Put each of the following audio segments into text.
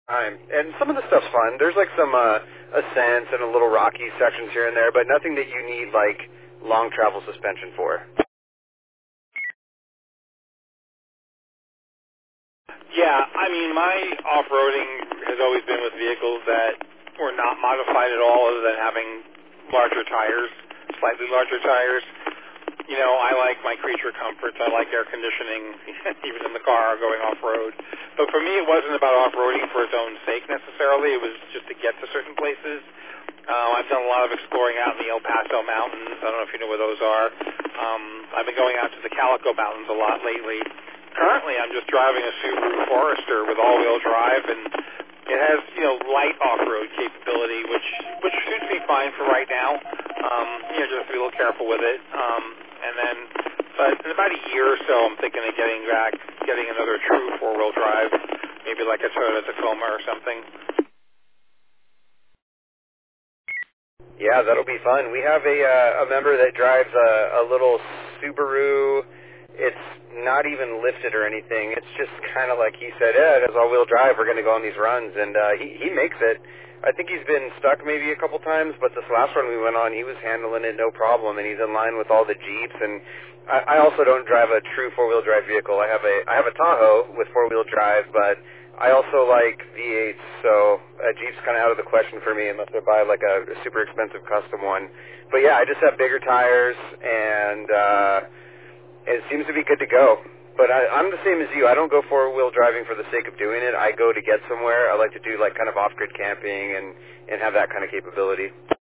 And some of the stuff's fun. There's like some ascents and a little rocky sections here and there, but nothing that you need like long travel suspension for. Yeah, I mean, my off-roading has always been with vehicles that were not modified at all other than having larger tires, slightly larger tires. You know, I like my creature comforts. I like air conditioning, even in the car going off-road. But for me, it wasn't about off-roading for its own sake necessarily. It was just to get to certain places. I've done a lot of exploring out in the El Paso Mountains. I don't know if you know where those are. I've been going out to the Calico Mountains a lot lately. Currently, I'm just driving a Subaru Forester with all-wheel drive, and it has, you know, light off-road capability, which suits me fine for right now. You know, just be a little careful with it. And then, but in about a year or so, I'm thinking of getting another true four-wheel drive, maybe like a Toyota Tacoma or something. Yeah, that'll be fun. We have a member that drives a little Subaru. It's not even lifted or anything. It's just kind of like he said, it has all-wheel drive. We're going to go on these runs, and he makes it. I think he's been stuck maybe a couple times, but this last run we went on, he was handling it no problem, and he's in line with all the Jeeps. And I also don't drive a true four-wheel drive vehicle. I have a Tahoe with four-wheel drive, but I also like V8s, so a Jeep's kind of out of the question for me unless I buy like a super expensive custom one. But yeah, I just have bigger tires, and it seems to be good to go. But I'm the same as you. I don't go four-wheel driving for the sake of doing it. I go to get somewhere. I like to do like kind of off-grid camping and have that kind of capability.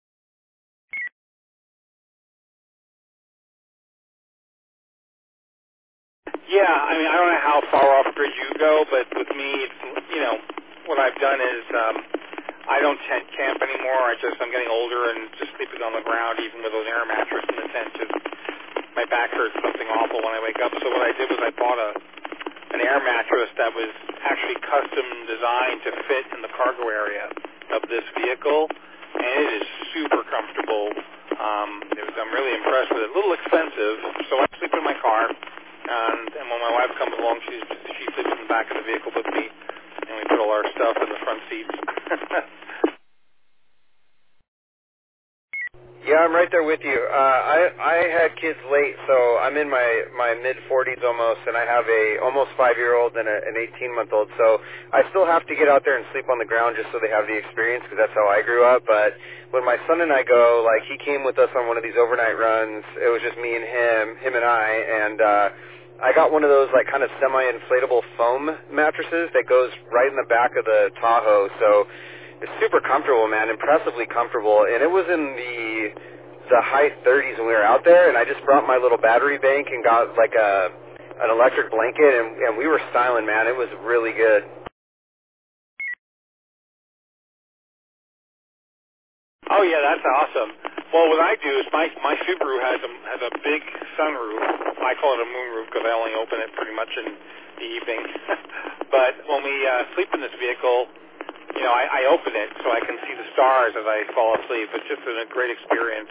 Yeah, I mean, I don't know how far off-grid you go, but with me, it's, you know, what I've done is I don't tent camp anymore. I'm getting older and just sleeping on the ground, even with an air mattress in the tent. Just my back hurts something awful when I wake up. So what I did was I bought an air mattress that was actually custom designed to fit in the cargo area of this vehicle, and it is super comfortable. I'm really impressed with it. A little expensive, so I sleep in my car, and when my wife comes along, she sleeps in the back of the vehicle with me, and we put all our stuff in the front seats. Yeah, I'm right there with you. I had kids late, so I'm in my mid-40s almost, and I have a almost 5-year-old and an 18-month-old. So I still have to get out there and sleep on the ground just so they have the experience, because that's how I grew up. But when my son and I go, like he came with us on one of these overnight runs. It was just me and him and I got one of those like kind of semi-inflatable foam mattresses that goes right in the back of the Tahoe. So it's super comfortable, man, impressively comfortable. And it was in the high 30s when we were out there, and I just brought my little battery bank and got like an electric blanket, and we were styling, man. It was really good. Oh yeah, that's awesome. Well, what I do is my Subaru has a big sunroof. I call it a moonroof because I only open it pretty much in the evening. But when we sleep in this vehicle, you know, I open it so I can see the stars as I fall asleep. It's just a great experience.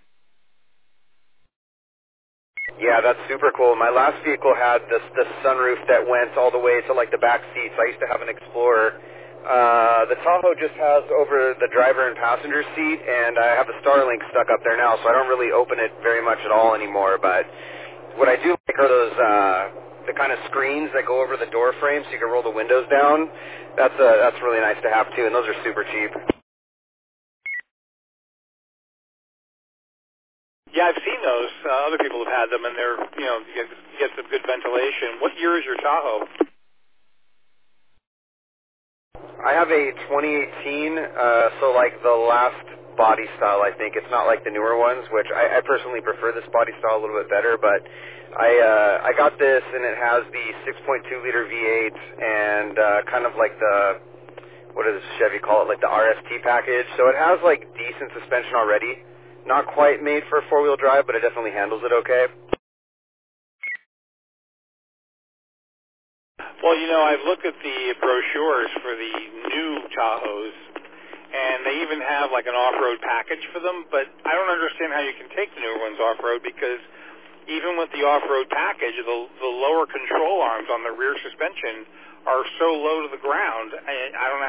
Yeah, that's super cool. My last vehicle had this sunroof that went all the way to like the back seats. I used to have an Explorer. The Tahoe just has over the driver and passenger seat, and I have a Starlink stuck up there now, so I don't really open it very much at all anymore. But what I do like are those the kind of screens that go over the door frame so you can roll the windows down. That's really nice to have too, and those are super cheap. Yeah, I've seen those. Other people have had them, and they're, you know, you get some good ventilation. What year is your Tahoe? I have a 2018, so like the last body style, I think. It's not like the newer ones, which I personally prefer this body style a little bit better, but I got this, and it has the 6.2 liter V8 and kind of like the, what does Chevy call it, like the RST package. So it has like decent suspension already. Not quite made for four-wheel drive, but it definitely handles it okay. Well, you know, I've looked at the brochures for the new Tahoes, and they even have like an off-road package for them, but I don't understand how you can take the newer ones off-road, because even with the off-road package, the lower control arms on the rear suspension are so low to the ground. I don't know